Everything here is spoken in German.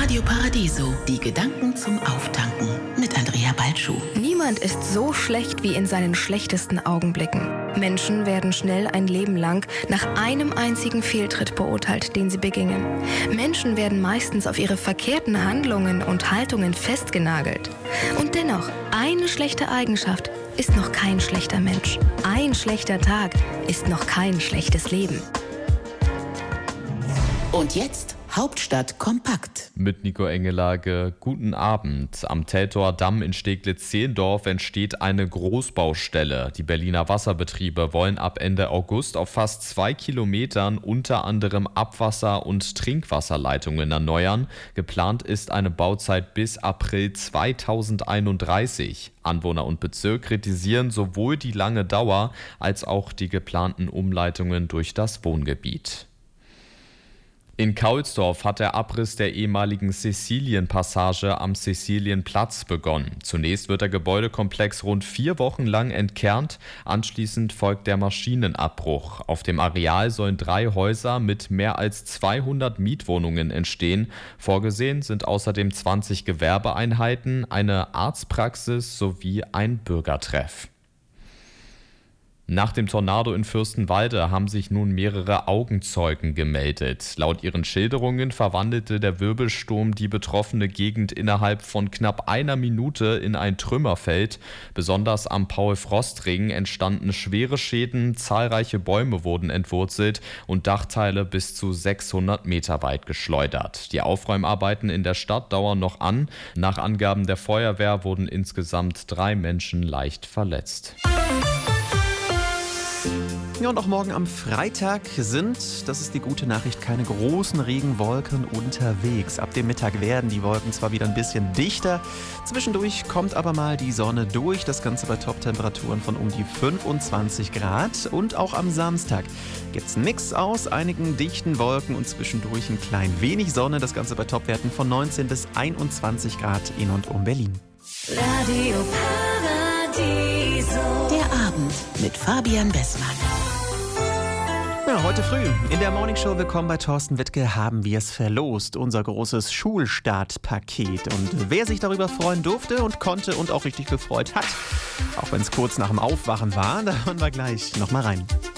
Radio Paradiso, die Gedanken zum Auftanken mit Andrea Balschuh. Niemand ist so schlecht wie in seinen schlechtesten Augenblicken. Menschen werden schnell ein Leben lang nach einem einzigen Fehltritt beurteilt, den sie begingen. Menschen werden meistens auf ihre verkehrten Handlungen und Haltungen festgenagelt. Und dennoch, eine schlechte Eigenschaft ist noch kein schlechter Mensch. Ein schlechter Tag ist noch kein schlechtes Leben. Und jetzt Hauptstadt kompakt. Mit Nico Engelage, guten Abend. Am Teltower Damm in Steglitz-Zehlendorf entsteht eine Großbaustelle. Die Berliner Wasserbetriebe wollen ab Ende August auf fast 2 Kilometern unter anderem Abwasser- und Trinkwasserleitungen erneuern. Geplant ist eine Bauzeit bis April 2031. Anwohner und Bezirk kritisieren sowohl die lange Dauer als auch die geplanten Umleitungen durch das Wohngebiet. In Kaulsdorf hat der Abriss der ehemaligen Sizilien-Passage am Sizilienplatz begonnen. Zunächst wird der Gebäudekomplex rund 4 Wochen lang entkernt. Anschließend folgt der Maschinenabbruch. Auf dem Areal sollen 3 Häuser mit mehr als 200 Mietwohnungen entstehen. Vorgesehen sind außerdem 20 Gewerbeeinheiten, eine Arztpraxis sowie ein Bürgertreff. Nach dem Tornado in Fürstenwalde haben sich nun mehrere Augenzeugen gemeldet. Laut ihren Schilderungen verwandelte der Wirbelsturm die betroffene Gegend innerhalb von knapp einer Minute in ein Trümmerfeld. Besonders am Paul-Frost-Ring entstanden schwere Schäden, zahlreiche Bäume wurden entwurzelt und Dachteile bis zu 600 Meter weit geschleudert. Die Aufräumarbeiten in der Stadt dauern noch an. Nach Angaben der Feuerwehr wurden insgesamt 3 Menschen leicht verletzt. Ja, und auch morgen am Freitag sind, das ist die gute Nachricht, keine großen Regenwolken unterwegs. Ab dem Mittag werden die Wolken zwar wieder ein bisschen dichter, zwischendurch kommt aber mal die Sonne durch. Das Ganze bei Top-Temperaturen von um die 25 Grad. Und auch am Samstag gibt es einen Mix aus einigen dichten Wolken und zwischendurch ein klein wenig Sonne. Das Ganze bei Topwerten von 19 bis 21 Grad in und um Berlin. Radio Paradiso. Der Abend mit Fabian Bessmann. Ja, heute früh in der Morningshow Willkommen bei Thorsten Wittke haben wir es verlost, unser großes Schulstartpaket. Und wer sich darüber freuen durfte und konnte und auch richtig gefreut hat, auch wenn es kurz nach dem Aufwachen war, da hören wir gleich nochmal rein.